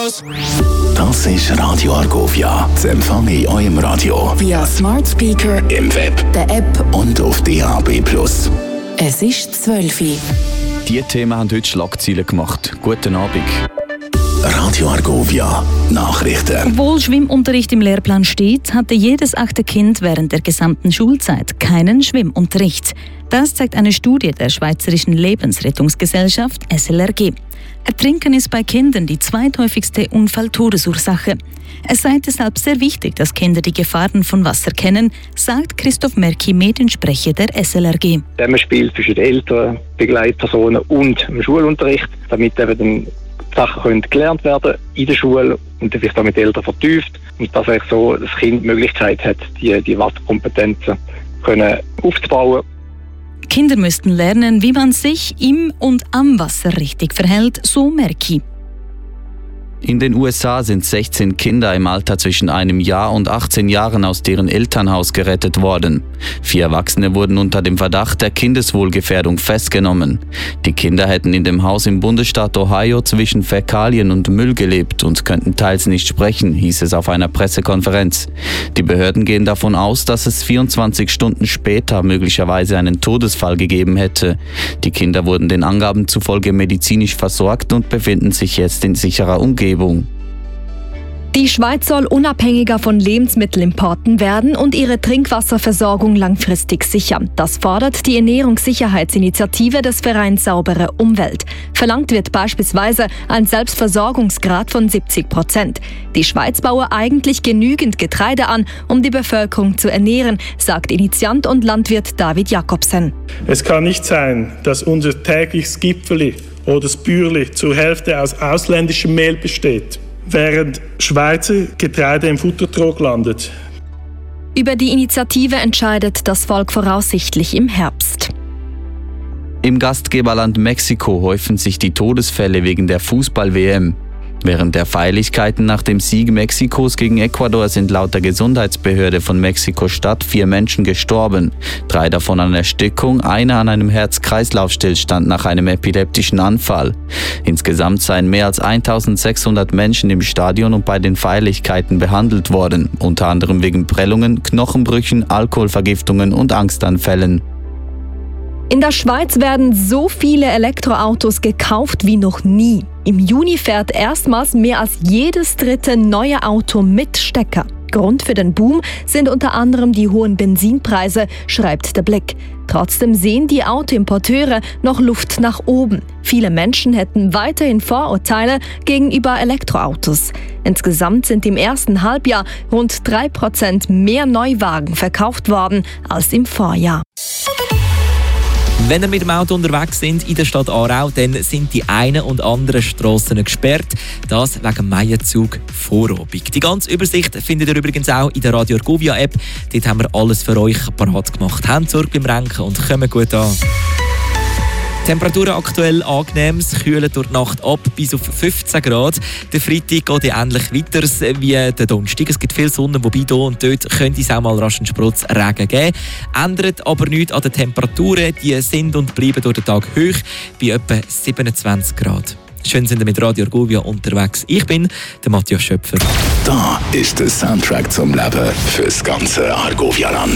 Plus. Das ist Radio Argovia. Das Empfang in eurem Radio. Via Smart Speaker, im Web, der App und auf DAB+. Es ist 12 Uhr. Die Themen haben heute Schlagzeilen gemacht. Guten Abend. Radio Argovia. Nachrichten. Obwohl Schwimmunterricht im Lehrplan steht, hatte jedes 8. Kind während der gesamten Schulzeit keinen Schwimmunterricht. Das zeigt eine Studie der Schweizerischen Lebensrettungsgesellschaft SLRG. Ertrinken ist bei Kindern die zweithäufigste Unfalltodesursache. Es sei deshalb sehr wichtig, dass Kinder die Gefahren von Wasser kennen, sagt Christoph Merki, Mediensprecher der SLRG. Man spielt zwischen den Eltern, Begleitpersonen und dem Schulunterricht, damit eben dann Sachen gelernt werden in der Schule und dann vielleicht auch mit den Eltern vertieft. Und dass eigentlich so das Kind die Möglichkeit hat, die Wasserkompetenzen aufzubauen. Kinder müssten lernen, wie man sich im und am Wasser richtig verhält, so Merki. In den USA sind 16 Kinder im Alter zwischen einem Jahr und 18 Jahren aus deren Elternhaus gerettet worden. 4 Erwachsene wurden unter dem Verdacht der Kindeswohlgefährdung festgenommen. Die Kinder hätten in dem Haus im Bundesstaat Ohio zwischen Fäkalien und Müll gelebt und könnten teils nicht sprechen, hieß es auf einer Pressekonferenz. Die Behörden gehen davon aus, dass es 24 Stunden später möglicherweise einen Todesfall gegeben hätte. Die Kinder wurden den Angaben zufolge medizinisch versorgt und befinden sich jetzt in sicherer Umgebung. Die Schweiz soll unabhängiger von Lebensmittelimporten werden und ihre Trinkwasserversorgung langfristig sichern. Das fordert die Ernährungssicherheitsinitiative des Vereins Saubere Umwelt. Verlangt wird beispielsweise ein Selbstversorgungsgrad von 70%. Die Schweiz baue eigentlich genügend Getreide an, um die Bevölkerung zu ernähren, sagt Initiant und Landwirt David Jakobsen. Es kann nicht sein, dass unser tägliches Gipfeli oder das Bürli zur Hälfte aus ausländischem Mehl besteht, während Schweizer Getreide im Futtertrog landet. Über die Initiative entscheidet das Volk voraussichtlich im Herbst. Im Gastgeberland Mexiko häufen sich die Todesfälle wegen der Fußball-WM. Während der Feierlichkeiten nach dem Sieg Mexikos gegen Ecuador sind laut der Gesundheitsbehörde von Mexiko-Stadt 4 Menschen gestorben. 3 davon an Erstickung, einer an einem Herz-Kreislauf-Stillstand nach einem epileptischen Anfall. Insgesamt seien mehr als 1600 Menschen im Stadion und bei den Feierlichkeiten behandelt worden, unter anderem wegen Prellungen, Knochenbrüchen, Alkoholvergiftungen und Angstanfällen. In der Schweiz werden so viele Elektroautos gekauft wie noch nie. Im Juni fährt erstmals mehr als jedes 3. neue Auto mit Stecker. Grund für den Boom sind unter anderem die hohen Benzinpreise, schreibt der Blick. Trotzdem sehen die Autoimporteure noch Luft nach oben. Viele Menschen hätten weiterhin Vorurteile gegenüber Elektroautos. Insgesamt sind im ersten Halbjahr rund 3% mehr Neuwagen verkauft worden als im Vorjahr. Wenn ihr mit dem Auto unterwegs sind in der Stadt Aarau, dann sind die einen und anderen Strassen gesperrt. Das wegen dem Maienzug Vorabend. Die ganze Übersicht findet ihr übrigens auch in der Radio Argovia App. Dort haben wir alles für euch parat gemacht. Habt Sorge beim Renken und kommen gut an. Temperaturen aktuell angenehm, es kühlt durch die Nacht ab bis auf 15 Grad. Der Freitag geht ja ähnlich weiter wie der Donnerstag. Es gibt viel Sonne, wobei hier und dort könnte es auch mal rasch einen Sprutz Regen geben. Ändert aber nichts an den Temperaturen. Die sind und bleiben durch den Tag hoch bei etwa 27 Grad. Schön sind ihr mit Radio Argovia unterwegs. Ich bin der Matthias Schöpfer. Da ist der Soundtrack zum Leben fürs ganze Argovia-Land.